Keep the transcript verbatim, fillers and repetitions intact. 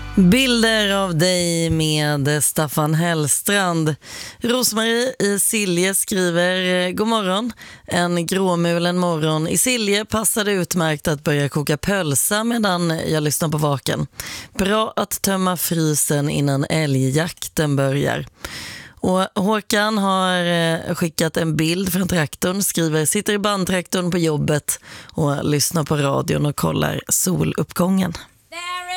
Bilder av dig med Staffan Hellstrand. Rosmarie i Silje skriver: God morgon. En gråmulen morgon i Silje passade utmärkt att börja koka pölsa medan jag lyssnar på vaken. Bra att tömma frysen innan älgjakten börjar. Och Håkan har skickat en bild från traktorn, skriver: sitter i bandtraktorn på jobbet och lyssnar på radion och kollar soluppgången. There